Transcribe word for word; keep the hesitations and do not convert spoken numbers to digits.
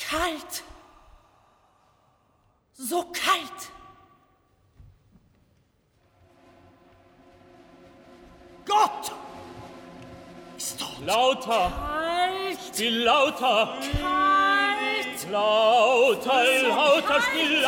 Kalt. So kalt. Gott! Ist tot. Lauter! Kalt. Spiel lauter! Kalt. Lauter, lauter, spiel